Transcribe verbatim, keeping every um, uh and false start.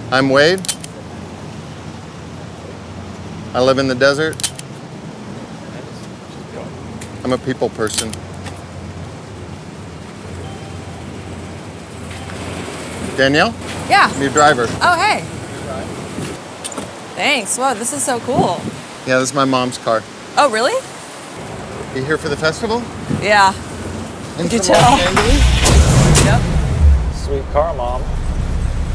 I'm Wade. I live in the desert. I'm a people person. Danielle? Yeah. New driver. Oh, hey. Thanks. Whoa, this is so cool. Yeah, this is my mom's car. Oh, really? You here for the festival? Yeah. And Did you from tell? Los Angeles? Yep. Sweet car, Mom.